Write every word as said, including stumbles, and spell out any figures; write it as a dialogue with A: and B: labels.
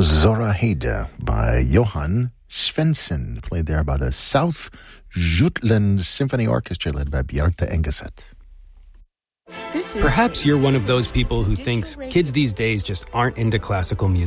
A: Zorahede by Johan Svensson, played there by the South Jutland Symphony Orchestra, led by Bjarte Engeset.
B: Perhaps you're one of those people who thinks kids these days just aren't into classical music.